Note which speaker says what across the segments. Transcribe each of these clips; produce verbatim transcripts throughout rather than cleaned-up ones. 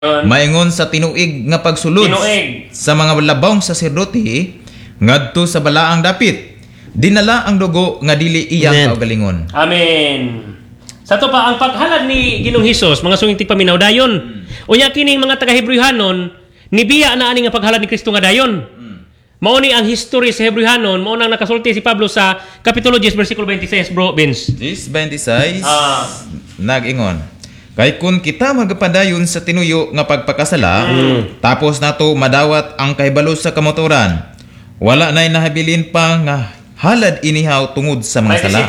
Speaker 1: Maingon sa tinuig nga pagsulod
Speaker 2: Tinuig.
Speaker 1: sa mga labawng saserdote ngadto sa balaang dapit. Dinala ang dugo nga dili iyang kaugalingon.
Speaker 2: Amen. Sa to pa ang paghalad ni Ginoong Hesus mga sunging tigpaminaw dayon. Hmm. Unya kining mga taga Hebrehanon nibiya na ani nga paghalad ni Kristo nga dayon. Hmm. Mao ni ang history sa Hebrehanon, mao nang nakasulti si Pablo sa kapitulo ten bersikulo twenty-six, bro Vince.
Speaker 1: ten twenty-six.
Speaker 2: Ah.
Speaker 1: Nag-ingon. Kay kun kita magapadayon sa tinuyo nga pagpakasala, mm. tapos nato madawat ang kahibalo sa kamotoran, wala na'y nahabilin pa nga halad inihaw tungod sa mga sala.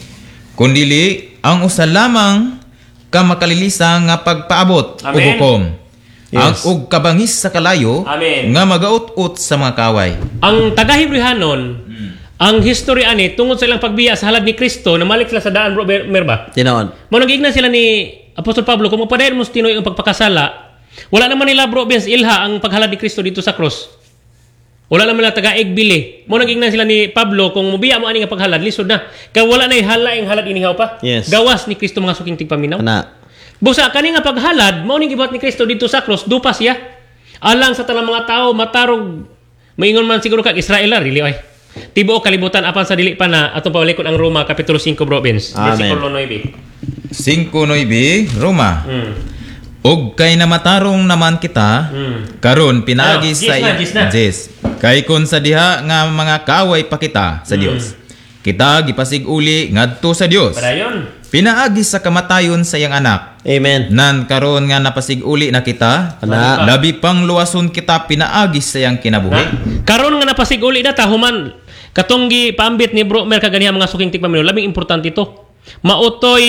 Speaker 1: Kundili ang usa lamang ka makalilisa nga pagpaabot o hukom. Yes. Ang ug kabangis sa kalayo Amen. Nga magaut-ut sa mga kaway.
Speaker 2: Ang taga-Hebrehanon, mm. ang history ani tungod sa ilang pagbiya sa halad ni Kristo, namalik sila sa daan, bro Merba.
Speaker 3: Tinoon.
Speaker 2: Mo nagigna sila ni Apostol Pablo, kung mapadayon mo sa tinuig ang pagpakasala, wala naman nila, bro Benz, ilha ang paghalad ni Kristo dito sa cross. Wala naman nila taga-igbili. Mo nagigna sila ni Pablo, kung mubiya mo ani nga paghalad, lisod na. Kaya wala na ihala ang halad inihaw pa.
Speaker 3: Yes.
Speaker 2: Gawas ni Kristo mga suking tigpaminaw.
Speaker 3: Ana.
Speaker 2: Busa, kani nga paghalad, mo ning gibuhat ni Kristo dito sa cross, dupas siya. Alang sa tanang mga tao, matarog, maingon man siguro kag Israel, really, ay. Tibuok kalibutan apan sa dili pa na atong pawalikon ang Roma kapitulo five, bro Benz. Versikulo nine.
Speaker 1: five nine Roma.
Speaker 2: Mm.
Speaker 1: Og kay namatarong naman kita, mm. karon pinaagi
Speaker 2: ano,
Speaker 1: sa
Speaker 2: yes,
Speaker 1: kay kun sa diha nga mga kaaway pa kita sa mm. Dios. Kita gipasig uli ngadto sa Dios.
Speaker 2: Padayon.
Speaker 1: Pinaagi sa kamatayon sa iyang anak.
Speaker 3: Amen.
Speaker 1: Nan karon nga napasig uli na kita,
Speaker 3: Ana.
Speaker 1: labi pang luwason kita pinaagi sa iyang kinabuhi.
Speaker 2: Karon nga napasig uli na tahuman katong gi paambit ni bro Mer kaganiha mga suking tigpaminaw, labing importante ito. Mautoy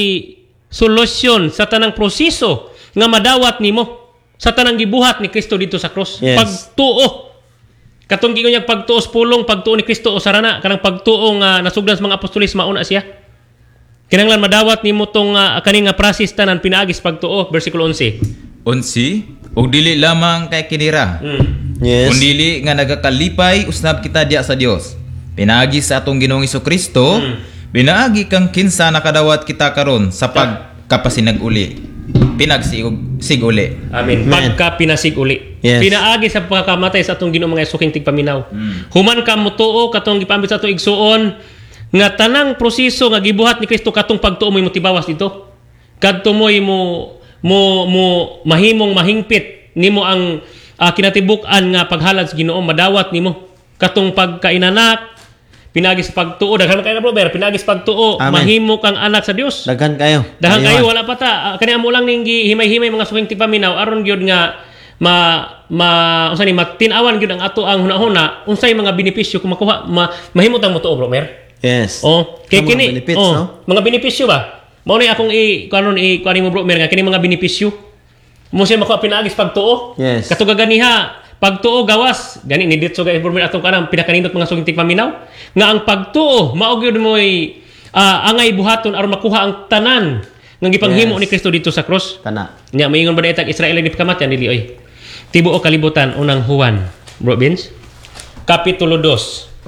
Speaker 2: solusyon sa tanang proseso nga madawat nimo sa tanang gibuhat ni Kristo dito sa cross.
Speaker 3: Yes.
Speaker 2: Pagtuo. Katong giingon niya pagtuo sa pulong, pagtuo ni Kristo o sarana, kanang pagtuo nga nasugdan sa mga apostolis mauna siya. Kinahanglan madawat nimo tong uh, kani nga process tanan pinaagis pagtuo, bersikulo eleven.
Speaker 1: Unsi, og dili lamang kay kinira.
Speaker 2: Mm.
Speaker 3: Yes.
Speaker 1: Kundili nga nagakalipay usnab kita diya sa Dios. Pinaagi sa atong Ginoong Hesukristo, mm. pinaagi kang kinsa nakadawat kita karon sa pagkapasinag uli. Pinagsig sig uli.
Speaker 2: Amen. Pagka pinasig uli.
Speaker 3: Yes.
Speaker 2: Pinaagi sa pagkamatay sa atong Ginoo mga suking tigpaminaw.
Speaker 1: Mm.
Speaker 2: Human ka mutuo katong gipambit sa atong igsuon nga tanang proseso nga gibuhat ni Kristo katong pagtuo mo motibawas dito. Kadto mo mo mo, mo mahimong mahingpit nimo ang uh, kinatibuk-an nga paghalad sa Ginoo madawat nimo katong pagkainanak pinagi sa pagtuo daghan kayo na brother pinagi sa pagtuo mahimo kang anak sa Dios
Speaker 3: daghan kayo
Speaker 2: daghan kayo wala pa ta uh, kani amo lang ning himay-himay mga suking tigpaminaw aron gyud nga ma ma unsa ni matinawan gyud ang ato ang hunahuna unsay mga benepisyo kung makuha ma, mahimo tang motuo bro mer.
Speaker 3: Yes.
Speaker 2: Oh, kay
Speaker 3: mga
Speaker 2: kini
Speaker 3: benefits,
Speaker 2: oh,
Speaker 3: no?
Speaker 2: mga benepisyo ba? Mao ni akong i kanon i kuani mo bro mer nga kini mga benepisyo. Mo siya makuha pinaagis pagtuo.
Speaker 3: Yes.
Speaker 2: Katuga ganiha pagtuo gawas gani ni ditso ga informer atong kanang pinakanindot mga suging tigpaminaw nga ang pagtuo mao gyud moy uh, angay buhaton aron makuha ang tanan nga gipanghimo yes. ni Kristo dito sa cross.
Speaker 3: Kana.
Speaker 2: Nya maingon ba daytag Israel ni pikamatyan dili oy. Tibuok kalibutan unang Juan, bro Vince. Kapitulo two,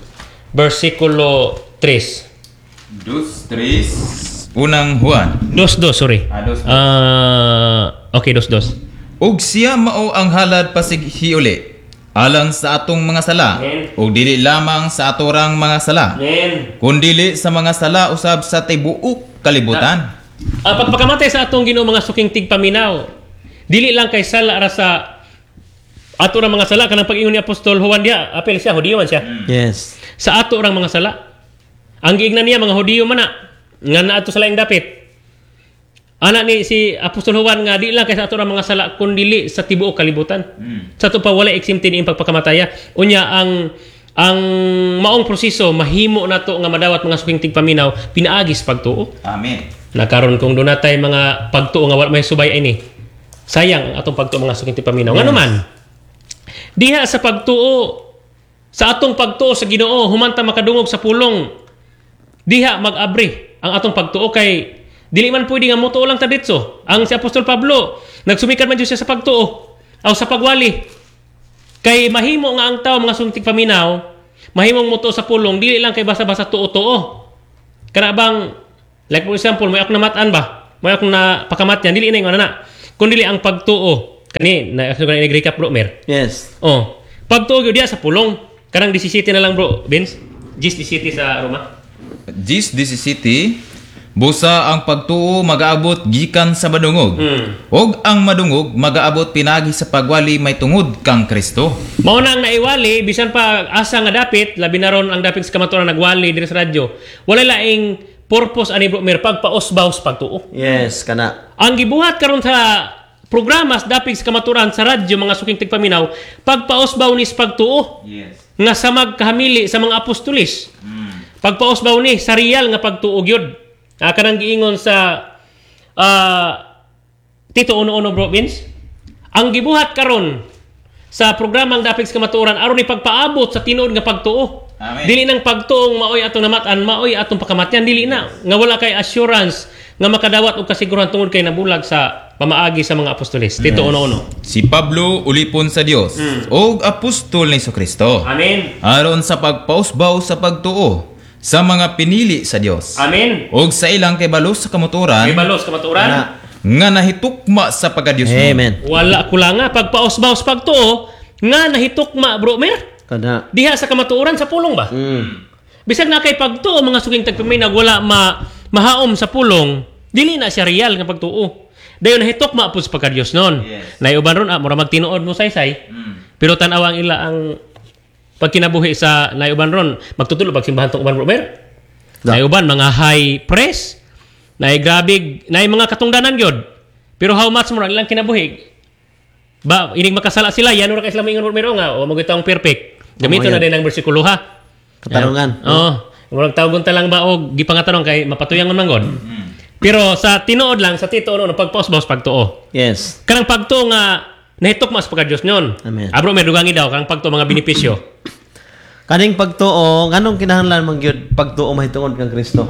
Speaker 2: bersikulo three.
Speaker 1: Dos, tres, unang Juan.
Speaker 2: Dos, dos, sorry.
Speaker 1: Ah, dos, dos.
Speaker 2: Uh, okay, dos, dos.
Speaker 1: Og siya mao ang halad pasig hiuli alang sa atong mga sala og dili lamang sa atorang mga sala
Speaker 2: Amen.
Speaker 1: kundili sa mga sala usab sa tibuok kalibutan.
Speaker 2: Ah, uh, pagpakamatay sa atong Ginoo mga suking tigpaminaw dili lang kay sala ra sa ato ra mga sala kanang pag-ingon ni Apostol Juan dia apel siya Hudiyo man siya.
Speaker 3: Yes.
Speaker 2: Sa ato rang mga sala ang giignan niya mga Hudiyo man na nga naato sa laing dapit. Ana ni si Apostol Juan nga di lang kay sa ato mga sala kundi sa tibuok kalibutan. Mm. Sa to pa wala exempted ing pagpakamataya. Unya ang ang maong proseso mahimo nato nga madawat mga suking tigpaminaw pinaagis pagtuo.
Speaker 1: Amen.
Speaker 2: Nakaron kung dunatay mga pagtuo nga wala may subay ini. Sayang ang atong pagtuo mga suking tigpaminaw. Yes. Ngano man? Diha sa pagtuo sa atong pagtuo sa Ginoo humanta makadungog sa pulong. Diha mag-abri ang atong pagtuo kay dili man pwede nga motuo lang ta ditso. Ang si Apostol Pablo, nagsumikat man siya sa pagtuo o sa pagwali. Kay mahimo nga ang tao mga sungtig paminaw, mahimong motuo sa pulong, dili lang kay basa-basa tuo-tuo. Kana bang, like for example, may ako namatan ba? May ako na pakamatyan, dili na yung ano na. Kundi ang pagtuo Kani na ako na recap bro mer.
Speaker 3: Yes.
Speaker 2: Oh. Pagtuo gyud diha sa pulong. Karang disisiti na lang bro, Vince. Gis disisiti sa Roma.
Speaker 1: Gis disisiti busa ang pagtuo magaabot gikan sa madungog.
Speaker 2: Hmm.
Speaker 1: Og ang madungog magaabot pinagi sa pagwali may tungod kang Kristo.
Speaker 2: Mao na ang naiwali bisan pa asa nga dapit labi na ron ang dapit sa kamatuoran nagwali diri sa radyo. Wala laing purpose ani bro mer pagpausbaw sa pagtuo.
Speaker 3: Yes, kana.
Speaker 2: Ang gibuhat karon sa programas dapit sa kamatuoran sa radyo mga suking tigpaminaw pagpausbaw ni sa pagtuo.
Speaker 1: Yes.
Speaker 2: Nga sa magkahamili sa mga apostolis.
Speaker 1: Mm.
Speaker 2: Pagpausbaw ni sa real nga pagtuo gyud. Ah, kanang giingon sa uh, Tito Uno-Uno bro Vince. Ang gibuhat karon sa programang dapit sa kamatuoran aron ni pagpaabot sa tinuod nga pagtuo.
Speaker 1: Amen.
Speaker 2: Dili nang pagtuong maoy atong namatan, maoy atong pakamatyan dili na nga wala kay assurance nga makadawat og kasiguran tungod kay nabulag sa pamaagi sa mga apostoles. Tito Uno-Uno.
Speaker 1: Si Pablo ulipon sa Dios
Speaker 2: Mm.
Speaker 1: og apostol ni Kristo.
Speaker 2: Amen.
Speaker 1: Aron sa pagpausbaw sa pagtuo sa mga pinili sa Dios.
Speaker 2: Amen.
Speaker 1: Og sa ilang kay balos sa kamotoran
Speaker 2: Kay balos kamatuoran.
Speaker 3: Kana.
Speaker 1: nga nahitukma sa pagkadios mo.
Speaker 3: Amen.
Speaker 2: Wala kulanga pagpausbaw sa pagtuo nga nahitukma bro mer.
Speaker 3: Kana.
Speaker 2: Diha sa kamatuoran sa pulong ba?
Speaker 3: Mm.
Speaker 2: Bisag na kay pagtuo mga suging tagpaminag wala ma mahaom sa pulong, dili na siya real nga pagtuo. Dayon nahitukma po sa pagkadios non.
Speaker 1: Yes.
Speaker 2: Naiuban ron ah, mura magtinuod mo saysay.
Speaker 1: Mm.
Speaker 2: Pero tan-aw ang ila ang pagkinabuhi sa naiuban ron, magtutulo pag simbahan tong uban bro mer.
Speaker 3: Da.
Speaker 2: Naiuban mga high press, nay grabig, nay mga katungdanan gyud. Pero how much mo ang ilang kinabuhi? Ba ining makasala sila yan ora kay sila mingon bro nga o magitong perfect. Gamito
Speaker 3: Oo,
Speaker 2: na
Speaker 3: yan.
Speaker 2: din ang bersikulo ha.
Speaker 3: Katarungan.
Speaker 2: Oo. Murag tawgon ta lang ba og gipangatanong kay mapatuyangon man god. Pero sa tinuod lang sa Tito Uno pagpausbaw sa pagtuo.
Speaker 3: Yes.
Speaker 2: Kanang pagtuo nga nahitok mas pagka Dios nyon.
Speaker 3: Amen.
Speaker 2: Abro may dugangi daw kanang pagtuo mga benepisyo.
Speaker 3: Kaning pagtuo, nganong kinahanglan man gyud pagtuo mahitungod kang Kristo?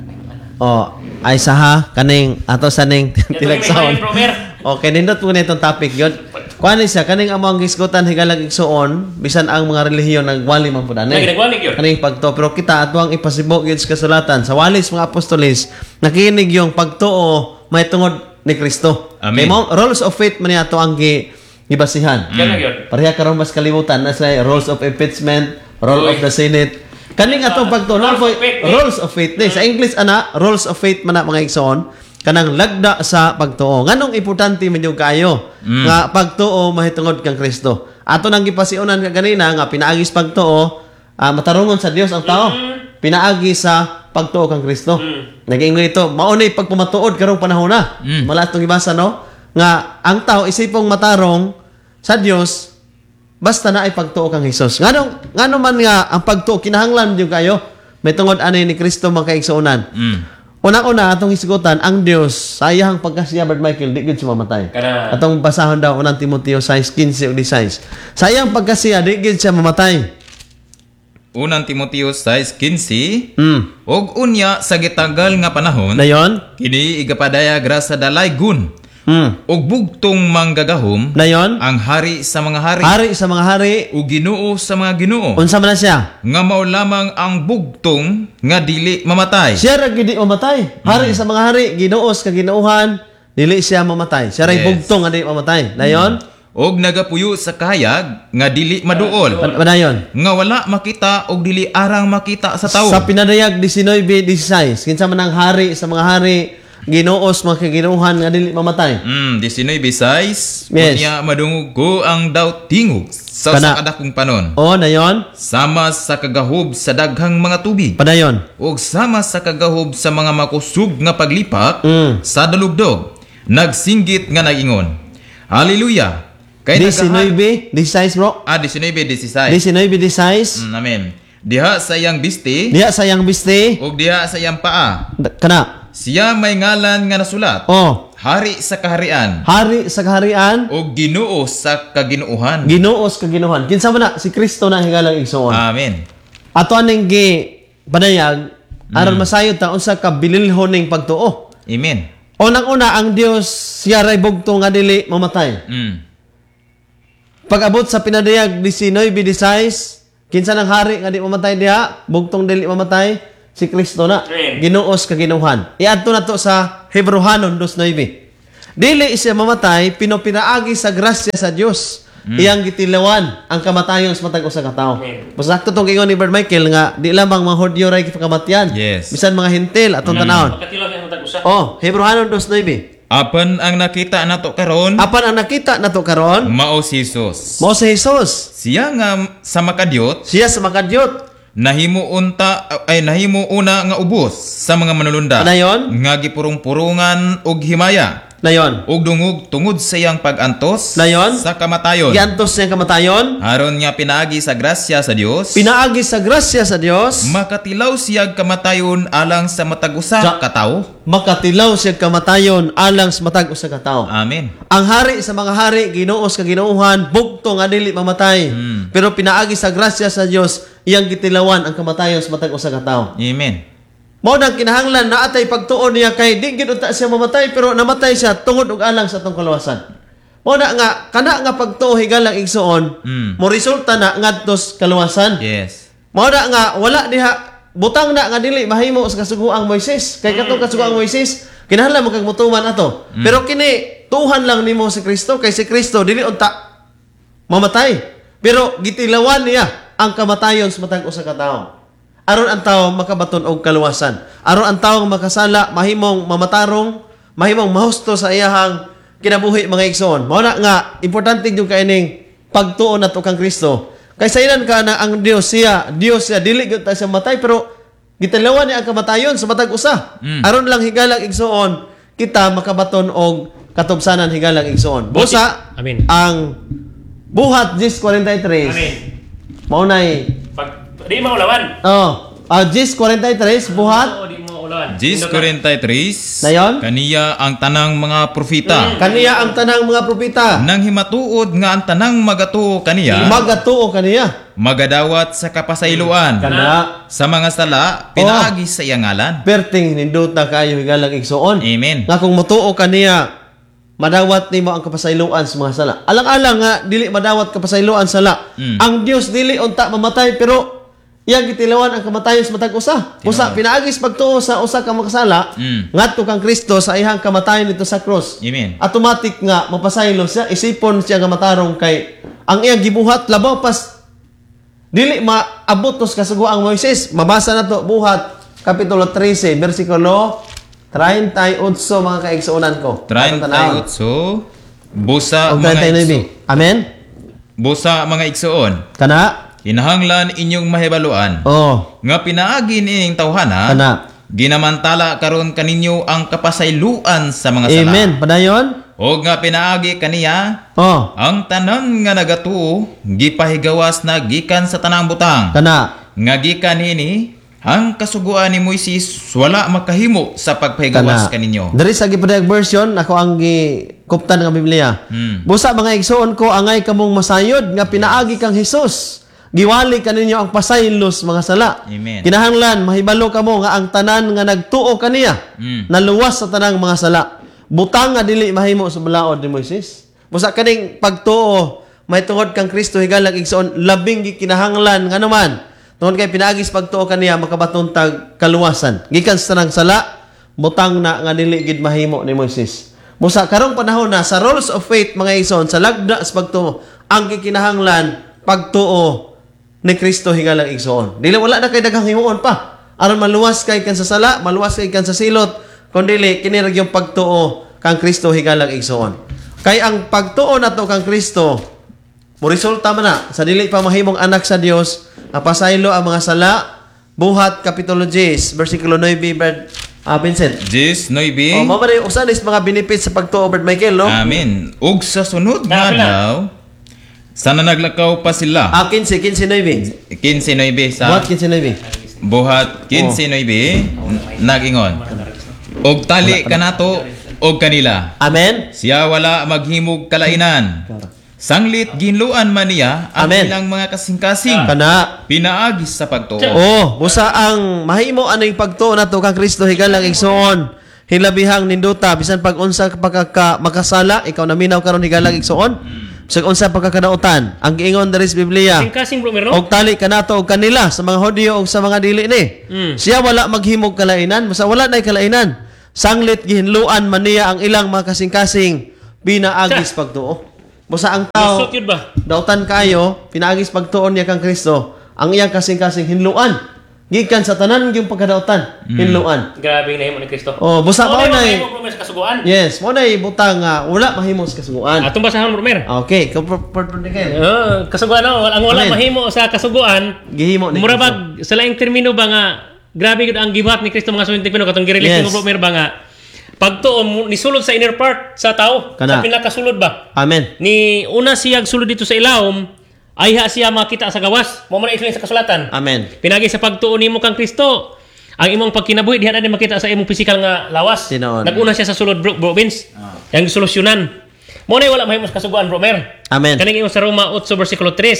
Speaker 3: Oh, ay saha kaning ato sa ning tilagsaon. Okay, nindot po na itong topic yun. Kuan siya, kaning among gisgutan higalag igsuon, bisan ang mga relihiyon nagwali man po dani.
Speaker 2: Nagwali gyud.
Speaker 3: Kaning pagtuo, pero kita ato ang ipasibok yun sa kasulatan. Sa walis mga apostolis, nakinig yung pagtuo may tungod ni Kristo.
Speaker 1: Amen.
Speaker 3: Kay mo, rules of faith man ato ang gi, gibasihan.
Speaker 2: Kana gyud.
Speaker 3: Pareha karon mas kalimutan na sa rules of impeachment, rule of the Senate. Kaning atong pagtuo,
Speaker 2: Rules of faith, eh.
Speaker 3: rules of faith. Eh. Sa English ana, rules of faith man na mga igsoon. Kanang lagda sa pagtuo. Nganong importante man yung kayo
Speaker 1: Mm.
Speaker 3: nga pagtuo mahitungod kang Kristo. Ato nang gipasiunan ka ganina nga pinaagi sa pagtuo, ah, matarungon sa Dios ang tao. Pinaagi sa pagtuo kang Kristo. Naging ito, maunay pagpumatuod karong panahon na.
Speaker 1: Mm.
Speaker 3: Mala itong ibasa no nga ang tao isipong matarong sa Dios basta na ay pagtuo kang Hesus. Nganong ngano man nga ang pagtuo kinahanglan jud kayo may tungod ani ni Kristo makaigsuonan.
Speaker 1: Mm.
Speaker 3: Unang-una atong isgutan ang Dios sayang pagkasiya Brad Michael di gid siya mamatay.
Speaker 2: Kana.
Speaker 3: Atong basahon daw unang Timoteo six fifteen ug sixteen. Sayang pagkasiya di gid siya mamatay.
Speaker 1: Unang Timoteo six fifteen
Speaker 3: Mm.
Speaker 1: og unya sa gitagal nga panahon
Speaker 3: Dayon?
Speaker 1: kini igapadaya gra sa dalaygon
Speaker 3: Mm.
Speaker 1: og bugtong manggagahom
Speaker 3: Dayon?
Speaker 1: ang hari sa mga hari
Speaker 3: Hari sa mga hari,
Speaker 1: ug Ginoo sa mga Ginoo
Speaker 3: unsa man na siya?
Speaker 1: nga mao lamang ang bugtong nga dili mamatay.
Speaker 3: Siya ra gid di mamatay. Hari sa mga hari, ginuos ka ginuuhan, dili siya mamatay. Siya ra
Speaker 1: Yes.
Speaker 3: bugtong nga di mamatay. Dayon?
Speaker 1: Og nagapuyo sa kahayag nga dili maduol.
Speaker 3: Pa- Padayon.
Speaker 1: Nga wala makita og dili arang makita sa tawo.
Speaker 3: Sa pinadayag nineteen sixteen, kinsa man ang hari sa mga hari, ginuos mga kaginuhan nga dili mamatay.
Speaker 1: Mm, nineteen size.
Speaker 3: Yes.
Speaker 1: Unya madungog ko ang daw tingog sa
Speaker 3: Kana.
Speaker 1: sakadakong panon.
Speaker 3: O, dayon?
Speaker 1: Sama sa kagahob sa daghang mga tubig.
Speaker 3: Padayon.
Speaker 1: ug sama sa kagahob sa mga makusog nga paglipak
Speaker 3: Mm.
Speaker 1: sa dalugdog. Nagsinggit nga nagingon. Hallelujah. Kay nagaha-
Speaker 3: nineteen sixteen, bro.
Speaker 1: Ah, nineteen sixteen.
Speaker 3: nineteen sixteen.
Speaker 1: Mm, amen. Diha sa iyang bisti
Speaker 3: Diya sayang biste.
Speaker 1: ug diha sa iyang paa.
Speaker 3: Da- Kana.
Speaker 1: Siya may ngalan nga nasulat.
Speaker 3: O,
Speaker 1: Hari sa kaharian
Speaker 3: hari sa kaharian,
Speaker 1: ug Ginoo sa kaginuuhan.
Speaker 3: ginuos ka ginuhan. Kinsa man na si Kristo na higalang igsuon.
Speaker 1: Amen.
Speaker 3: Ato aning gi padayag aron masayod ta unsa ka bililhon ning pagtuo.
Speaker 1: Amen.
Speaker 3: Unang-una ang Dios siya ray bugtong nga dili mamatay.
Speaker 1: Mm.
Speaker 3: Pag-abot sa pinadayag nineteen sixteen, kinsa nang hari nga di mamatay diha, bugtong dili mamatay, si Kristo na.
Speaker 2: Amen.
Speaker 3: Ginuos ka ginuhan. Iadto na to sa Hebrehanon two nine. Dili siya mamatay, pinopinaagi sa grasya sa Dios. Iyang gitilawan ang kamatayon sa matag usa ka tawo.
Speaker 2: Amen.
Speaker 3: Masakto tong ingon ni Brother Michael nga di lamang mga Hudyo ray kamatyan.
Speaker 1: Yes.
Speaker 3: Bisan mga hintil atong tanawon.
Speaker 2: Makatilaw ang matag-usa.
Speaker 3: Oh, Hebrehanon two nine.
Speaker 1: Apan ang nakita nato karon
Speaker 3: Apan ang nakita nato karon
Speaker 1: mao si Jesus.
Speaker 3: mo si Jesus.
Speaker 1: Siya nga sa makadyot
Speaker 3: Siya sa makadyot.
Speaker 1: nahimo unta ay nahimo una nga ubos sa mga manulunda.
Speaker 3: Dayon?
Speaker 1: Nga gipurong-purungan og himaya
Speaker 3: Dayon.
Speaker 1: ug dungog tungod sa iyang pag-antos
Speaker 3: Dayon?
Speaker 1: sa kamatayon.
Speaker 3: Giantos niya kamatayon.
Speaker 1: Aron nga pinaagi sa grasya sa Dios,
Speaker 3: Pinaagi sa grasya sa Dios.
Speaker 1: makatilaw siya kamatayon alang sa matag usa
Speaker 3: Ja-
Speaker 1: ka tawo.
Speaker 3: Makatilaw siya kamatayon alang sa matag usa ka tawo.
Speaker 1: Amen.
Speaker 3: Ang hari sa mga hari, ginuos ka ginuuhan, bugto nga dili mamatay. Pero pinaagi sa grasya sa Dios, iyang gitilawan ang kamatayon sa matag usa ka tawo.
Speaker 1: Amen.
Speaker 3: Mao nang kinahanglan na atay pagtuon niya kay di gid unta siya mamatay pero namatay siya tungod og alang sa atong kaluwasan. Mao na nga kana nga pagtuo higalang igsuon,
Speaker 1: Mm.
Speaker 3: mo resulta na ngadtos kaluwasan.
Speaker 1: Yes.
Speaker 3: Mao na nga wala diha butang na nga dili mahimo sa kasugoang Moises. Kay katong kasugoang Moises, kinahanglan mo kag mutuman ato. Pero kini tuhan lang nimo si Kristo kay si Kristo dili unta mamatay. Pero gitilawan niya ang kamatayon sa matag usa ka tawo. Aron ang tawo makabaton og kaluwasan. Aron ang tawo makasala mahimong mamatarong, mahimong mahusto sa iyahang kinabuhi mga igsoon. Mao na nga importante jud kaining pagtuon nato kang Kristo. Kay saylan ka na ang Dios siya, Dios siya dili gyud ta siya matay pero gitilawan niya ang kamatayon sa matag usa.
Speaker 1: Mm.
Speaker 3: Aron lang higalang igsoon kita makabaton og katubsanan higalang igsoon. Busa
Speaker 2: Amen.
Speaker 3: ang buhat Ges forty-three.
Speaker 2: Amen.
Speaker 3: Mao nay
Speaker 2: Pag di mo ulawan.
Speaker 3: oh, ah Ges forty-three buhat
Speaker 2: Oo, di mo ulawan.
Speaker 1: Ges forty-three.
Speaker 3: Dayon?
Speaker 1: Kaniya ang tanang mga propeta.
Speaker 3: kaniya ang tanang mga propeta.
Speaker 1: Nang himatuod nga ang tanang magatuo kaniya,
Speaker 3: Magatuo kaniya.
Speaker 1: magadawat sa kapasayloan.
Speaker 3: Kana
Speaker 1: Sa mga sala, pinaagi sa iyang ngalan.
Speaker 3: perting ninduta kayo higalang igsuon.
Speaker 1: Amen.
Speaker 3: Nga kung mutuo kaniya madawat nimo ang kapasayloan sa mga sala. Alang-alang nga dili madawat kapasayloan sala.
Speaker 1: Mm.
Speaker 3: Ang Dios dili unta mamatay pero iyang gitilawan ang kamatayon sa matag usa. Usa pinaagis pagtuo sa usa ka makasala
Speaker 1: Mm.
Speaker 3: ngadto kang Kristo sa ihang kamatayon dito sa cross.
Speaker 1: Amen.
Speaker 3: Automatic nga mapasaylo siya, isipon siya nga matarong kay ang iyang gibuhat labaw pas dili maabot tos kasugoang Moises. Mabasa na to buhat kapitulo thirteen bersikulo thirty-eight mga kaigsuonan ko.
Speaker 1: thirty-eight. Busa
Speaker 3: Og
Speaker 1: mga
Speaker 3: thirty-nine.
Speaker 1: igso,
Speaker 3: Amen.
Speaker 1: busa mga igsoon.
Speaker 3: Kana?
Speaker 1: Kinahanglan inyong mahibaluan
Speaker 3: Oh,
Speaker 1: nga pinaagi nining tawhana.
Speaker 3: kana.
Speaker 1: Ginamantala karon kaninyo ang kapasayloan sa mga sala.
Speaker 3: Amen. Padayon?
Speaker 1: O nga pinaagi kaniya
Speaker 3: Oh,
Speaker 1: ang tanan nga nagatuo gipahigawas na gikan sa tanang butang.
Speaker 3: kana.
Speaker 1: Nga gikan hini ang kasuguan ni Moises wala makahimo sa pagpahigawas
Speaker 3: Kana.
Speaker 1: kaninyo.
Speaker 3: Dari sa gipadayag version, ako ang gikuptan ng Biblia.
Speaker 1: Hmm.
Speaker 3: Busa mga igsoon ko, angay kamong masayod nga pinaagi kang Hesus. Giwali kaninyo ang pasaylos mga sala.
Speaker 1: Amen.
Speaker 3: Kinahanglan mahibalo kamo nga ang tanan nga nagtuo kaniya
Speaker 1: Mm.
Speaker 3: naluwas sa tanang mga sala. Butang nga dili mahimo sa balaod ni Moises. Busa kaning pagtuo may tungod kang Kristo higalang igsoon labing gikinahanglan nga naman. Tungod kay pinaagis pagtuo kaniya makabaton tag kaluwasan. Gikan sa tanang sala butang na nga dili gid mahimo ni Moises. Busa karong panahon na sa rules of faith mga igsoon sa lagda sa pagtuo ang gikinahanglan pagtuo ni Kristo higalang igsoon. Dili wala na kay daghang himuon pa. Aron maluwas kay kan sa sala, maluwas kay kan sa silot, kun dili kini ra gyud pagtuo kang Kristo higalang igsoon. Kay ang pagtuo nato kang Kristo mo resulta man na sa dili pa mahimong anak sa Dios, napasaylo ang mga sala. Buhat kapitulo ten, bersikulo nine, Brad ah, Vincent.
Speaker 1: Ges nine.
Speaker 3: Oh, mao man yung usa is mga benefits sa pagtuo, Brad Michael, no?
Speaker 1: Amen. Ug sa sunod nga
Speaker 2: Dapat na.
Speaker 1: adlaw, sana naglakaw pa sila.
Speaker 3: Ah, quince, quince nine.
Speaker 1: quince nine sa
Speaker 3: Buhat quince nine.
Speaker 1: buhat quince nine nagingon. Og tali kanato og kanila.
Speaker 3: Amen.
Speaker 1: Siya wala maghimog kalainan. Sanglit ginluan man niya ang
Speaker 3: Amen.
Speaker 1: ilang mga kasing-kasing.
Speaker 3: Kana.
Speaker 1: Pinaagis sa pagtuo.
Speaker 3: Oh, busa ang mahimo aning pagtuo nato kang Kristo higalang igsoon. Hilabihang ninduta bisan pag unsa ka pagka makasala, ikaw naminaw karon higalang igsoon. Bisag unsa pagkakadautan, ang giingon diri sa Biblia.
Speaker 2: Kasing bro, meron?
Speaker 3: Og tali kanato og kanila sa mga Hudiyo og sa mga dili ni.
Speaker 2: Mm.
Speaker 3: Siya wala maghimog kalainan, basta wala nay kalainan. Sanglit gihinluan man niya ang ilang mga kasing-kasing pinaagis pagtuo. Busa ang tao,
Speaker 2: Lusot yun ba?
Speaker 3: dautan kayo, pinaagis pagtuon niya kang Kristo, ang iyang kasing-kasing hinluan. Gikan sa tanan yung pagkadautan, hinluan.
Speaker 2: Grabe na ni Kristo.
Speaker 3: Oh, busa
Speaker 2: Mao
Speaker 3: mao
Speaker 2: na
Speaker 3: na
Speaker 2: yung promise kasuguan.
Speaker 3: yes, mo na butang nga wala mahimo sa kasuguan.
Speaker 2: Atong basahan Romer.
Speaker 3: Okay, kapag
Speaker 2: Uh, kasuguan no, ang wala
Speaker 3: Amen.
Speaker 2: mahimo sa kasuguan.
Speaker 3: gihimo ni
Speaker 2: Mura
Speaker 3: Kristo.
Speaker 2: bag sa laing termino ba nga grabe gud ang gibuhat ni Kristo mga suwing Pilipino katong girelate
Speaker 3: Yes.
Speaker 2: mo Romer ba nga pagtuo mo- nisulod sa inner part sa tao,
Speaker 3: Kana.
Speaker 2: sa pinakasulod ba?
Speaker 3: Amen.
Speaker 2: Ni una siyag sulod dito sa ilawom, ayha siya makita sa gawas. Mo man explain sa kasulatan.
Speaker 3: Amen.
Speaker 2: Pinagi sa pagtuo nimo kang Kristo, ang imong pagkinabuhi diha na din makita sa imong physical nga lawas.
Speaker 3: Tinoon.
Speaker 2: Naguna siya sa sulod bro, bro Vince. Yang solusyonan. Mo na wala mahimos kasuguan bro Mer.
Speaker 3: Amen.
Speaker 2: Kaning imong sa Roma eight versikulo three.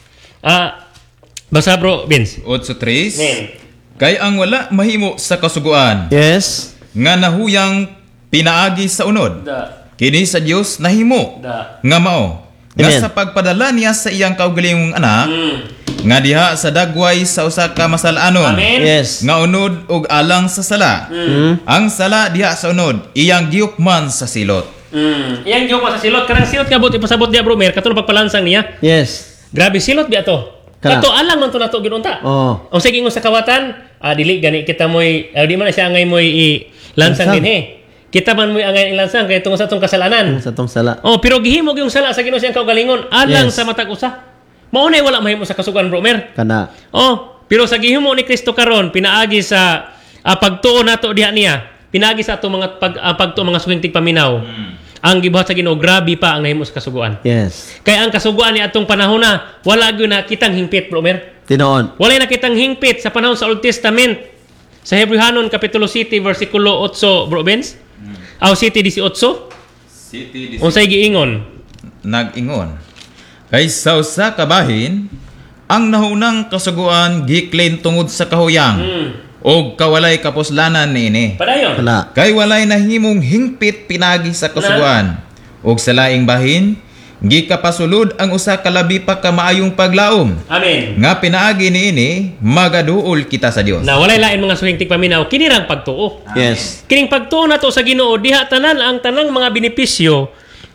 Speaker 2: Ah, basa bro Vince.
Speaker 1: Otso tres.
Speaker 2: Amen.
Speaker 1: Kay ang wala mahimo sa kasuguan
Speaker 3: Yes.
Speaker 1: nga nahuyang pinaagi sa unod.
Speaker 2: Da,
Speaker 1: Kini sa Dios nahimo
Speaker 2: da.
Speaker 1: nga mao nga
Speaker 3: Amen.
Speaker 1: sa pagpadala niya sa iyang kaugalingong anak
Speaker 2: Mm.
Speaker 1: nga diha sa dagway sa usa ka masalanon
Speaker 2: Amen.
Speaker 3: Yes.
Speaker 1: nga unod og alang sa sala.
Speaker 3: Mm.
Speaker 1: Ang sala diha sa unod iyang giyukman sa silot.
Speaker 2: Mm. Iyang joke pa sa silot, karang silot ka buti pasabot dia bro Mer, katulong pagpalansang niya.
Speaker 3: Yes.
Speaker 2: Grabe silot biya to.
Speaker 3: Kana.
Speaker 2: Kato alang man to nato ginunta.
Speaker 3: Oh.
Speaker 2: Ang sige sa kawatan, ah, dili gani kita moy, ah, di man na siya angay moy i lansang
Speaker 3: Lansang.
Speaker 2: din eh. Kita man moy angay ilansang kay tungod sa atong kasalanan.
Speaker 3: Sa tong sala.
Speaker 2: Oh, pero gihimog yung sala sa Ginoo siyang kaugalingon alang
Speaker 3: Yes.
Speaker 2: sa matag usa. Mao na wala mahimo sa kasugan bro Mer.
Speaker 3: Kana.
Speaker 2: Oh, pero sa gihimo ni Kristo karon pinaagi sa ah, pagtuo nato diha niya. Pinaagi sa ato mga pag ah, pagtuo mga suging tigpaminaw. Ang gibuhat sa Ginoo grabe pa ang nahimo sa kasuguan.
Speaker 3: Yes.
Speaker 2: Kaya ang kasuguan ni atong panahon na wala gyud na kitang hingpit bro Mer.
Speaker 3: Tinoon.
Speaker 2: Wala na kitang hingpit sa panahon sa Old Testament. Sa Hebrehanon Kapitulo eight versikulo eight bro Benz. Aw eight eighteen.
Speaker 1: City
Speaker 2: Unsay giingon?
Speaker 1: nag-ingon. Kay sa usa ka bahin, ang nahunang kasuguan giklaim tungod sa kahuyang
Speaker 2: Hmm.
Speaker 1: og kawalay kapuslanan niini.
Speaker 2: Padayon.
Speaker 3: Kana.
Speaker 1: Kay walay nahimong hingpit pinagi sa kasuguan. Og sa laing bahin, gikapasulod ang usa ka labi pa ka maayong paglaom.
Speaker 2: Amen.
Speaker 1: Nga pinaagi niini, magaduol kita sa Dios.
Speaker 2: Na walay lain mga suhing tigpaminaw kinirang pagtuo.
Speaker 3: Yes.
Speaker 2: Kining pagtuo nato sa Ginoo diha tanan ang tanang mga benepisyo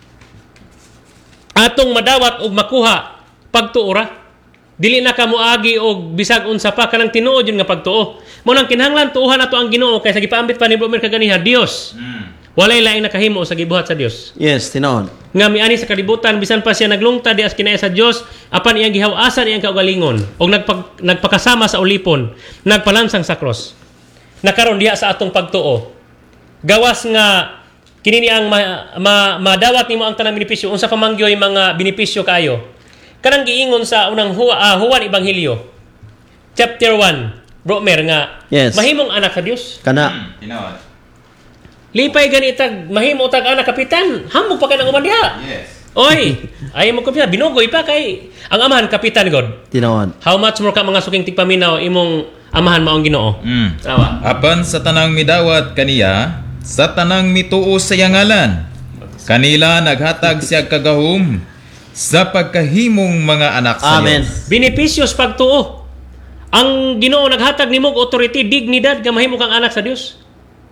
Speaker 2: atong madawat og makuha pagtuo ra. Dili na ka moagi og bisag unsa pa kanang tinuod yun nga pagtuo. Mo nang kinahanglan tuuhan nato ang Ginoo kay sa gipaambit pa ni Bro Mer kaganiha Dios. Walay laing nakahimo sa gibuhat sa Dios.
Speaker 3: Yes, tinoon.
Speaker 2: Nga miani sa kalibutan bisan pa siya naglungtad di as kinaya sa Dios apan iyang gihaw-asan iyang kaugalingon og nagpag, nagpakasama sa ulipon nagpalansang sa cross nakaron diha sa atong pagtuo gawas nga kini ni ang ma, ma, madawat nimo ang tanang benepisyo unsa pa mangyoy mga benepisyo kayo kanang giingon sa unang Hu- ah, Juan Ebanghelyo chapter one bro Mer nga
Speaker 3: Yes.
Speaker 2: mahimong anak sa Dios
Speaker 3: Kana.
Speaker 1: Tinawad.
Speaker 2: lipay gani tag mahimo tag anak kapitan hambog pa ka nang uman diha.
Speaker 1: Yes.
Speaker 2: Oy, ay mo ko binugoy pa kay ang amahan kapitan god.
Speaker 3: Tinoon.
Speaker 2: How much more ka mga suking tigpaminaw imong amahan maong Ginoo?
Speaker 1: Mm.
Speaker 2: Awa.
Speaker 1: Apan sa tanang midawat kaniya, sa tanang mituo sa yangalan, kanila naghatag siya kagahom sa pagkahimong mga anak sa
Speaker 3: Amen.
Speaker 1: Diyos.
Speaker 2: Benepisyos pagtuo. Ang Ginoo naghatag nimo og authority, dignidad nga mahimo kang anak sa Dios.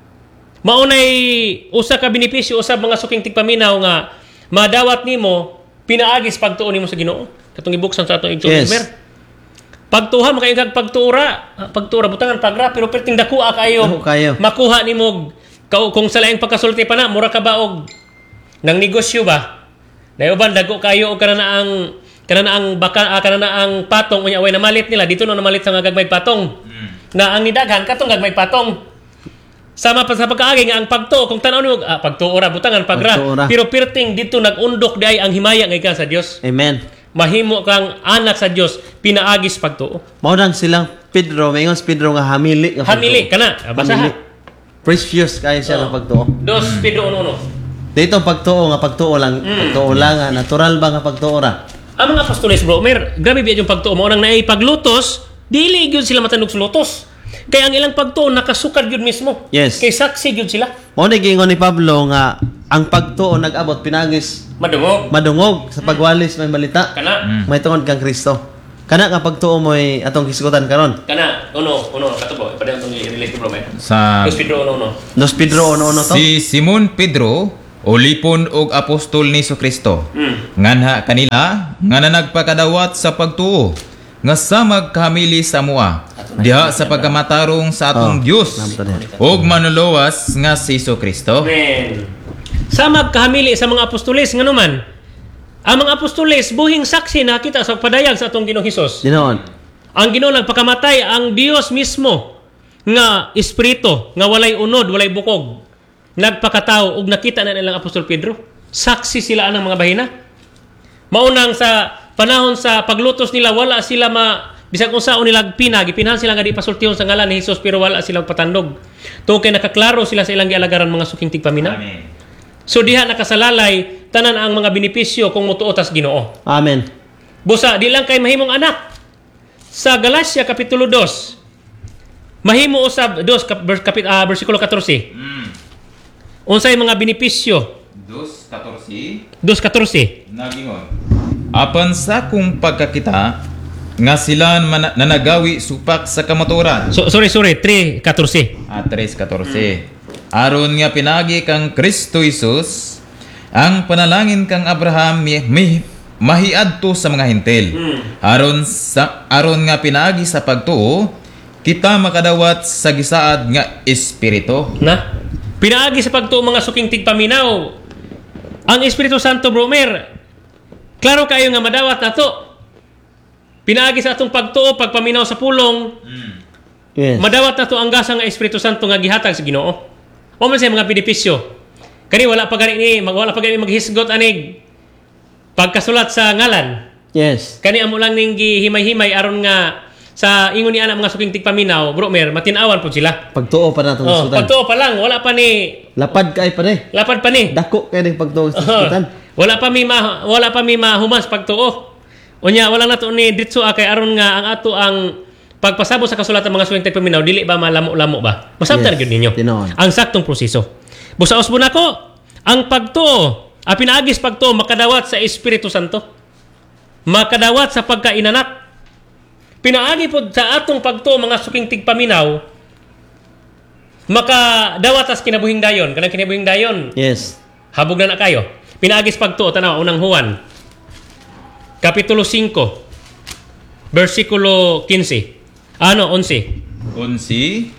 Speaker 2: Maunay usa ka benepisyo usab mga suking tigpaminaw nga madawat nimo pinaagis pagtuo nimo sa Ginoo. Katong ibuksan sa atong igsoon
Speaker 3: Yes.
Speaker 2: Mer. Pagtuha makaingkag pagtuura, pagtuura butangan pagra pero perting dakuha kayo.
Speaker 3: Dako kayo.
Speaker 2: Makuha nimo ka- kung sa laing pagkasulti pa na mura ka ba og nang negosyo ba? Nayuban dago kayo og kana na ang kana na ang baka ah, kana na ang patong unya way na malit nila dito no namalit sa nga gagmay patong. Na ang nidaghan katong gagmay patong. Sama pa sa pagkaagi nga ang pagtuo kung tanaw nimo ah, pagtuo ra butangan pagra
Speaker 3: Pagtuo ra.
Speaker 2: pero perting dito nagundok di ay ang himaya nga ika sa Dios.
Speaker 3: Amen.
Speaker 2: Mahimo kang anak sa Dios pinaagis pagtuo.
Speaker 3: Mao nang silang Pedro, mayingon si Pedro nga hamili nga
Speaker 2: Hamili kana
Speaker 3: pagtuo.
Speaker 2: basa ha.
Speaker 3: Hamili. Precious kay siya nga pagtuo.
Speaker 2: Dos Pedro uno.
Speaker 3: Dito pagtuo nga pagtuo lang, pagtuo lang nga natural ba nga pagtuo ra?
Speaker 2: Ang mga apostoles bro, mer, grabe biya yung pagtuo mo nang naay paglutos, dili gyud sila matandog sa lutos. Kaya ang ilang pagtuo nakasukad gyud mismo.
Speaker 3: Yes.
Speaker 2: Kay saksi gyud sila.
Speaker 3: Mao ni giingon ni Pablo nga ang pagtuo nag-abot pinagis
Speaker 2: Madungog.
Speaker 3: madungog sa pagwalis may balita.
Speaker 2: Kana.
Speaker 3: May tungod kang Kristo. Kana nga pagtuo mo ay atong hisgutan karon.
Speaker 2: Kana, uno, uno, katubo, ipadang itong i-relate ko, Brother.
Speaker 1: Sa
Speaker 2: Dos Pedro, uno, uno.
Speaker 3: Dos Pedro ono-ono to.
Speaker 1: si Simon Pedro, ulipon og apostol ni Kristo.
Speaker 2: Mm.
Speaker 1: Nganha kanila nga na nagpakadawat sa pagtuo nga sa magkamili sa mua diha sa pagkamatarong sa atong
Speaker 3: Oh,
Speaker 1: Dios
Speaker 3: namto diha.
Speaker 1: ug manuluwas nga si Kristo.
Speaker 2: Amen. Sa magkahamili sa mga apostoles, nga naman, ang mga apostoles, buhing saksi na kita sa padayag sa atong Ginoong Hesus.
Speaker 3: Dinoon.
Speaker 2: Ang Ginoo nagpakamatay, ang Dios mismo nga espiritu, nga walay unod, walay bukog, nagpakatao ug nakita na nilang apostol Pedro. Saksi sila anang mga bahina. Maunang sa panahon sa paglutos nila, wala sila ma bisag unsa nila pina, gipinhan sila nga di pasultihon sa ngalan ni Hesus pero wala silang patandog. Tungod kay nakaklaro sila sa ilang gialagaran mga suking tigpaminaw.
Speaker 1: Amen.
Speaker 2: So diha nakasalalay tanan ang mga benepisyo kung motuo tas Ginoo.
Speaker 3: Amen.
Speaker 2: Busa di lang kay mahimong anak. Sa Galacia kapitulo dos, mahimo usab dos kap, kapit ah, bersikulo fourteen.
Speaker 1: Mm.
Speaker 2: Unsay mga benepisyo?
Speaker 1: Dos katorsi
Speaker 2: two fourteen.
Speaker 1: nagingon. Apan sa kung pagkakita nga sila man- nanagawi supak sa kamaturan.
Speaker 2: So, sorry, sorry, three fourteen.
Speaker 1: Ah, tres katorse. Aron nga pinagi kang Kristo Jesus, ang panalangin kang Abraham mi, mi mahiadto sa mga hintil. Aron sa aron nga pinagi sa pagtuo, kita makadawat sa gisaad nga espiritu.
Speaker 2: Na? Pinaagi sa pagtuo mga suking tigpaminaw. Ang Espiritu Santo, Bromer, klaro kayo nga madawat na to. Pinaagi sa atong pagtuo, pagpaminaw sa pulong,
Speaker 3: Yes.
Speaker 2: madawat na to ang gasa nga Espiritu Santo nga gihatag sa Ginoo. O man sa mga benepisyo. Kani wala pa gani ni, mag wala pa gani maghisgot anig pagkasulat sa ngalan.
Speaker 3: Yes.
Speaker 2: Kani amo lang ning gihimay-himay aron nga sa ingon ni ana mga suking tigpaminaw, bro mer, matinawan pud sila.
Speaker 3: Pagtuo pa natong
Speaker 2: Oh,
Speaker 3: hisgutan.
Speaker 2: pagtuo pa lang, wala pa ni
Speaker 3: Lapad kay pa ni.
Speaker 2: lapad pa ni.
Speaker 3: Dako kay ning pagtuo sa
Speaker 2: Oh,
Speaker 3: hisgutan.
Speaker 2: wala pa mi ma, wala pa mi mahuman sa pagtuo. Unya wala nato ni ditso kay aron nga ang ato ang pagpasabot sa kasulatan mga suking tigpaminaw dili ba malamo-lamo ba? Masabtan
Speaker 3: Yes,
Speaker 2: gyud ninyo.
Speaker 3: tinuod.
Speaker 2: Ang saktong proseso. Busaos mo nako, ang pagtuo, ang pinaagis pagtuo makadawat sa Espiritu Santo. Makadawat sa pagkainanak. Pinaagi po sa atong pagtuo mga suking tigpaminaw, makadawat as kinabuhing dayon. Kanang kinabuhing dayon,
Speaker 3: Yes.
Speaker 2: habog na na kayo. Pinaagis pagtuo, tanaw, unang Juan, Kapitulo five, versikulo fifteen. Ano, eleven.
Speaker 1: Unsi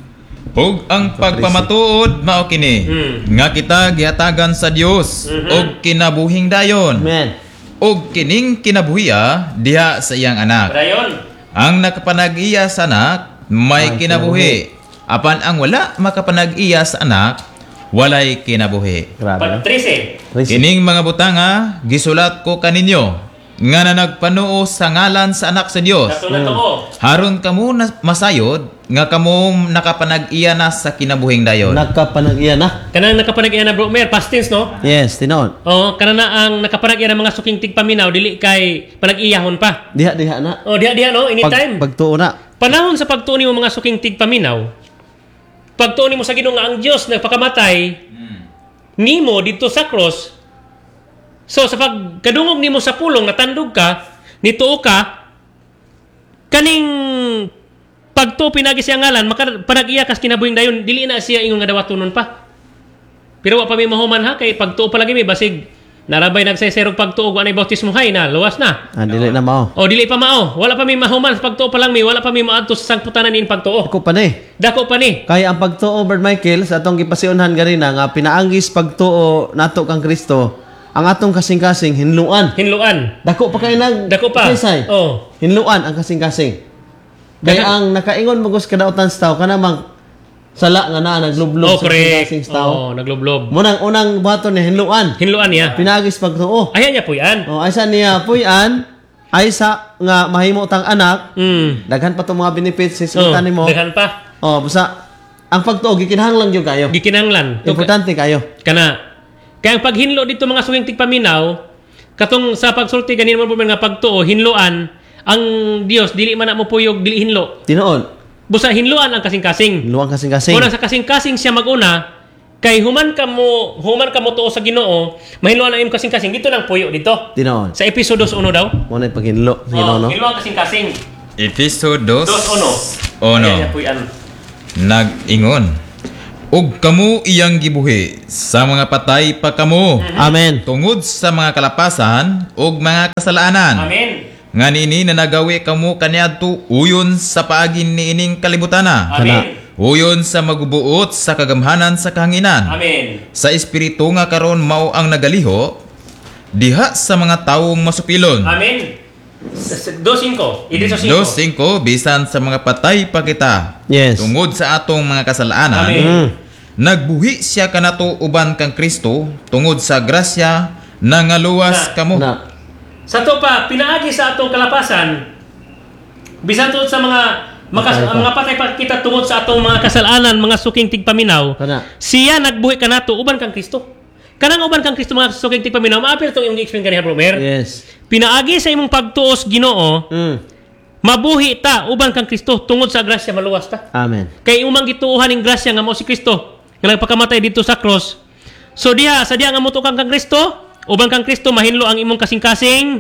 Speaker 1: ug ang pagpamatuod mao kini
Speaker 2: Mm.
Speaker 1: nga kita gihatagan sa Dios ug kinabuhing dayon
Speaker 3: Amen.
Speaker 1: ug kining kinabuhiya diha sa iyang anak.
Speaker 2: Dayon.
Speaker 1: Ang nakapanag-iya sa anak may
Speaker 3: May
Speaker 1: kinabuhi. Apan ang wala makapanag-iya sa anak walay kinabuhi.
Speaker 3: Grabe. no?
Speaker 2: Patrese.
Speaker 3: Praise
Speaker 1: Kining mga butanga gisulat ko kaninyo nga na nagpanuo sa ngalan sa anak sa Dios.
Speaker 2: Katulad ko.
Speaker 1: Haron kamo na masayod nga kamo nakapanag-iya na sa kinabuhing dayon.
Speaker 3: Nagkapanag-iya na.
Speaker 2: Kanang nakapanag-iya na bro, mer, past tense, no?
Speaker 3: Yes, tinuod.
Speaker 2: Oh, kana na ang nakapanag-iya na mga suking tigpaminaw, dili kay panag-iyahon pa.
Speaker 3: Diha diha na.
Speaker 2: Oh, diha-diha, no? Anytime.
Speaker 3: Pag, pagtuo na.
Speaker 2: Panahon sa pagtuo nimo mga suking tigpaminaw, pagtuo nimo sa Ginoo nga ang Dios nagpakamatay nimo dito sa cross. So sa pagkadungog nimo sa pulong natandog ka, nituo ka, kaning pagtuo pinagi siya ngalan, makapanag-iya kas kinabuhing dayon, dili na siya ingon nga dawatonon pa. Pero wa pa mi mahuman ha kay pagtuo pa lagi mi basig narabay nagsayserog pagtuo wa nay bautismo hay na luwas na.
Speaker 3: Ah, dili na mao.
Speaker 2: O dili pa mao, wala pa mi mahuman sa pagtuo pa lang mi, wala pa mi maadto sa sangputanan in pagtuo.
Speaker 3: Ako pa ni.
Speaker 2: Dako pa ni.
Speaker 3: Kaya ang pagtuo, Brad Michael, sa atong gipasiunhan ganina nga pinaanggis pagtuo nato kang Kristo, ang atong kasing-kasing hinluan.
Speaker 2: Hinluan.
Speaker 3: Dako pa kay nag
Speaker 2: Dako pa.
Speaker 3: Kaysay.
Speaker 2: Oh.
Speaker 3: Hinluan ang kasing-kasing. Kaya
Speaker 2: Daka-
Speaker 3: ang nakaingon magos kadautan sa tao kana mang sala nga na naglublob
Speaker 2: Oh,
Speaker 3: sa
Speaker 2: correct.
Speaker 3: kasing-kasing sa tao.
Speaker 2: Oh, nagloblob.
Speaker 3: Munang unang buhaton ni hinluan.
Speaker 2: Hinluan niya.
Speaker 3: Pinagis pagtuo.
Speaker 2: Ayan niya po yan.
Speaker 3: Oh, ay sa niya puyan ay sa nga mahimo tang anak,
Speaker 2: Mm.
Speaker 3: daghan pa to mga benefits sa
Speaker 2: Oh,
Speaker 3: sultan nimo.
Speaker 2: daghan pa.
Speaker 3: Oh, busa ang pagtuo gikinahanglan gyud kayo.
Speaker 2: Gikinanglan. To-
Speaker 3: Importante kayo.
Speaker 2: Kana. Kaya ang paghinlo dito mga suwing tigpaminaw, katong sa pagsulti ganin mo po nga pagtuo, hinluan, ang Dios dili man na mo puyog dili hinlo.
Speaker 3: Tinuod.
Speaker 2: Busa hinluan ang kasing-kasing.
Speaker 3: Luwang kasing-kasing.
Speaker 2: Una sa kasing-kasing siya maguna, Kay human ka mo, human ka mo tuo sa Ginoo, mahinuan ang imong kasing-kasing dito lang puyo dito.
Speaker 3: Tinoon.
Speaker 2: Sa episode uno daw.
Speaker 3: Mo na paghinlo, you know,
Speaker 2: Oh,
Speaker 3: no?
Speaker 2: hinuan kasing-kasing.
Speaker 1: Episode
Speaker 2: Dos uno.
Speaker 1: Ono.
Speaker 2: Ayan, puyan.
Speaker 1: Nag-ingon. Ug kamo iyang gibuhi sa mga patay pa kamo.
Speaker 3: Amen.
Speaker 1: Tungod sa mga kalapasan ug mga kasalanan.
Speaker 2: Amen.
Speaker 1: Nga nini na nagawi kamo kaniadto uyon sa paagin niining kalibutana.
Speaker 2: Amen.
Speaker 1: Uyon sa magubuot sa kagamhanan sa kahanginan.
Speaker 2: Amen.
Speaker 1: Sa espiritu nga karon mao ang nagaliho diha sa mga tawong masupilon.
Speaker 2: Amen. Dos cinco. Idi sa cinco.
Speaker 1: Dos singko bisan sa mga patay pa kita.
Speaker 3: Yes.
Speaker 1: Tungod sa atong mga kasalanan.
Speaker 2: Amen.
Speaker 3: Mm.
Speaker 1: Nagbuhi siya kanato uban kang Kristo tungod sa grasya na ngaluwas
Speaker 2: Na.
Speaker 1: kamo.
Speaker 3: Na.
Speaker 2: Sa to pa, pinaagi sa atong kalapasan, bisan tungod sa mga makas,
Speaker 3: Patay pa.
Speaker 2: mga patay pa kita tungod sa atong mga kasalanan, mga suking tigpaminaw,
Speaker 3: Kana.
Speaker 2: siya nagbuhi ka nato uban kang Kristo. Kanang uban kang Kristo mga suking tigpaminaw, maapil itong imong explain kaniha, bro, Mer.
Speaker 3: Yes.
Speaker 2: Pinaagi sa imong pagtuos Ginoo,
Speaker 3: Mm.
Speaker 2: mabuhi ta uban kang Kristo tungod sa grasya maluwas ta.
Speaker 3: Amen.
Speaker 2: Kay umang gituuhan ning grasya nga mao si Kristo, nga nagpakamatay dito sa cross. So diha sa diha nga mutukang kang Kristo, uban kang Kristo mahinlo ang imong kasing-kasing.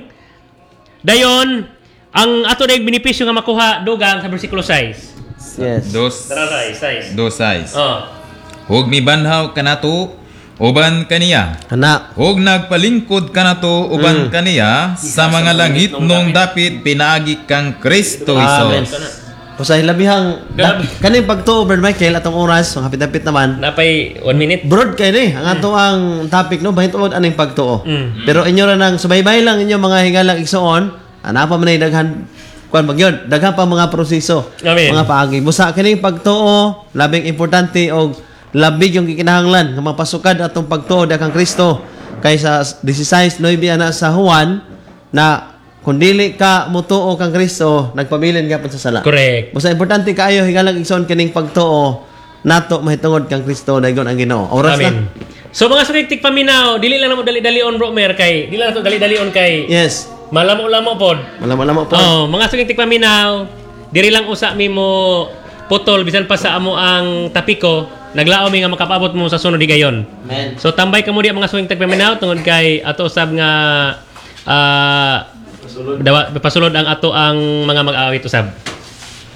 Speaker 2: Dayon ang ato dayeg benepisyo nga makuha dugang sa bersikulo six.
Speaker 3: Yes.
Speaker 1: Dos
Speaker 2: Tara six, six.
Speaker 1: dos sais.
Speaker 2: Oh.
Speaker 1: Hug mibanhaw kanato uban kaniya.
Speaker 3: Kana.
Speaker 1: Hug nagpalingkod kanato uban kaniya sa mga langit nung dapit pinaagi kang Kristo
Speaker 3: Amen.
Speaker 1: Isos.
Speaker 3: Usay labihang da,
Speaker 2: Grabe.
Speaker 3: kaning pagtuo Brother Michael atong oras, ang hapit-hapit naman.
Speaker 2: Napay one minute.
Speaker 3: Broad kay ni ang ato ang topic no bahit ulod aning pagtuo.
Speaker 2: Mm.
Speaker 3: Pero inyo ra nang subaybay lang inyo mga higalang igsoon, ana pa man ay daghan kuan bagyod, daghan pa mga proseso,
Speaker 2: Amen.
Speaker 3: mga paagi. Busa kining pagtuo, labing importante og labig yung gikinahanglan nga mapasukad atong pagtuo dakang Kristo kaysa sixteen nine ana sa Juan na kung dili ka mutuo kang Kristo, nagpabilin ka pa sa sala.
Speaker 2: Correct.
Speaker 3: Basta importante kaayo higalang igsoon kining pagtuo nato mahitungod kang Kristo dayon ang Ginoo. Oras
Speaker 2: Amen.
Speaker 3: na.
Speaker 2: So mga sukitik paminaw, dili lang mo dali-dali on bro Mer kay, dili lang to dali-dali on kay.
Speaker 3: Yes.
Speaker 2: Malamo-lamo pod.
Speaker 3: Malamo-lamo po.
Speaker 2: Oh, mga sukitik paminaw, diri lang usa mi mo putol bisan pa sa amo ang tapiko, naglao mi nga makapabot mo sa sunod di gayon.
Speaker 3: Amen.
Speaker 2: So tambay ka mo di mga sukitik paminaw tungod kay ato usab nga ah dawa pasulod ang ato ang mga mag-awit usab.